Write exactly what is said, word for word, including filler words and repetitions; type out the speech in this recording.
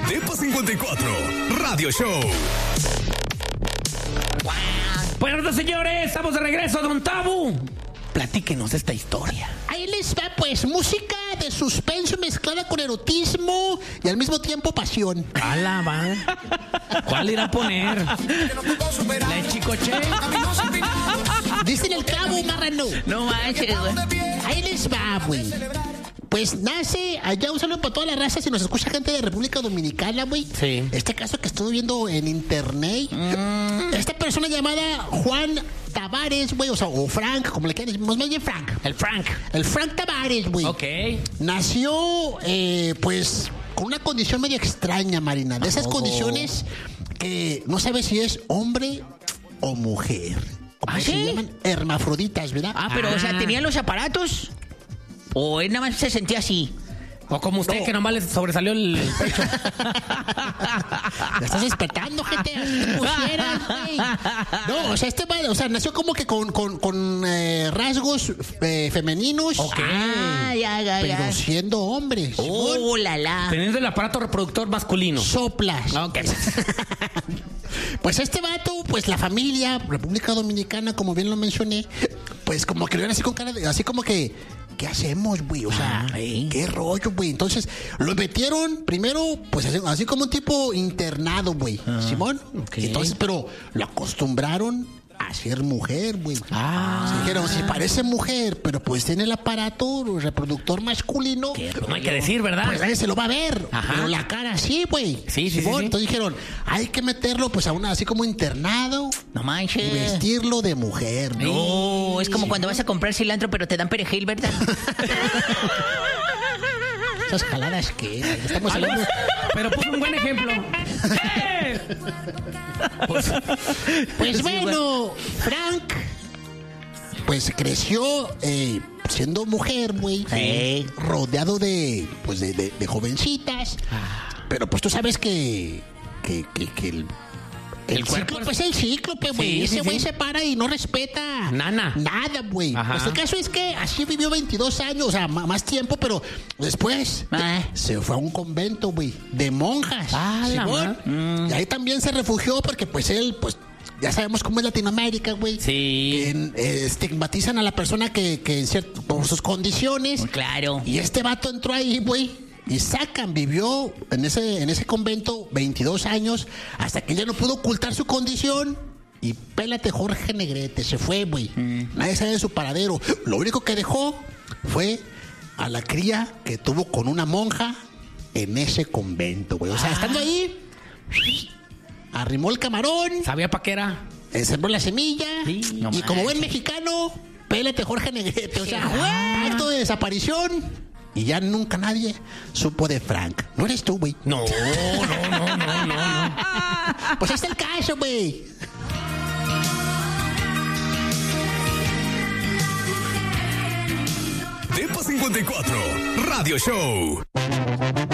Depa cincuenta y cuatro, Radio Show. Bueno, señores, estamos de regreso, Don Tabu. Platíquenos esta historia. Ahí les va, pues, música de suspenso mezclada con erotismo y al mismo tiempo pasión. ¡Hala, va! ¿Cuál irá a poner? ¿La de Chicoche? Dicen el cabo, marrano. No manches, güey. Ahí les va, güey. Pues nace allá, un saludo para toda la raza. Si nos escucha gente de República Dominicana, güey. Sí. Este caso que estuve viendo en internet. Mm. Esta persona llamada Juan Tavares, güey, o sea, o Frank, como le quieran decir, más bien Frank. El Frank. El Frank Tavares, güey. Ok. Nació, eh, pues, con una condición medio extraña, Marina. De esas Oh. condiciones que no sabes si es hombre o mujer. Como ¿Ah, se sí? llaman hermafroditas, ¿verdad? Ah, pero, o sea, ¿tenía los aparatos? ¿O él nada más se sentía así? O como usted, No. que nomás le sobresalió el pecho. Me estás despertando, gente. Así te pusieras, güey. No, o sea, este va- o sea, nació como que con, con, con eh, rasgos eh, femeninos. Ok. Ah, ya, ya, Pero ya. siendo hombre. Oh, la, la. Teniendo el aparato reproductor masculino. Soplas. Ok. Pues este vato, pues la familia, República Dominicana, como bien lo mencioné, pues como que lo ven así con cara de, así como que, ¿qué hacemos, güey? O sea, Ah, ¿eh? ¿qué rollo, güey? Entonces, lo metieron primero, pues así, así como un tipo internado, güey. Simón. ok. Entonces, pero lo acostumbraron a ser mujer, güey. Ah. Se dijeron, si parece mujer, pero pues tiene el aparato reproductor masculino, No hay que decir, ¿verdad? pues nadie se lo va a ver. Ajá. Pero la cara sí, güey. Sí, sí, sí, Simón. sí. Entonces dijeron, hay que meterlo pues a una así como internado No y manches. vestirlo de mujer, ¿no? No, es como cuando vas a comprar cilantro, pero te dan perejil, ¿verdad? Esas jaladas que estamos hablando. Pero puso un buen ejemplo. ¡Eh! Pues, pues bueno, Frank, pues creció eh, siendo mujer, güey. Sí. Rodeado de, pues de, de, de jovencitas. Pero pues tú sabes que, que, que, que el, el, El cuerpo cíclope es el cíclope, güey. Sí, Ese sí, güey sí. se para y no respeta Nana. nada, güey. Ajá. Pues el caso es que así vivió veintidós años, o sea, ma- más tiempo, pero después Ah. se fue a un convento, güey, de monjas. Ah, la Simón. ma- Y ahí también se refugió porque pues él, pues, ya sabemos cómo es Latinoamérica, güey. Sí. Que, eh, estigmatizan a la persona que, que en cierto, por sus condiciones. Claro. Y este vato entró ahí, güey. Y sacan, vivió en ese, en ese convento veintidós años hasta que ya no pudo ocultar su condición. Y pélate Jorge Negrete, se fue, güey. Nadie sabe de su paradero. Lo único que dejó fue a la cría que tuvo con una monja en ese convento, güey. O sea, estando ahí, arrimó el camarón, ¿Sabía pa' qué era? eh, sembró la semilla. Sí, y no como buen manches. mexicano, pélate Jorge Negrete. O sea, güey. acto de desaparición. Y ya nunca nadie supo de Frank. No eres tú, güey. No, no, no, no, no, no. Pues ahí está el caso, güey. Depa cincuenta y cuatro, Radio Show.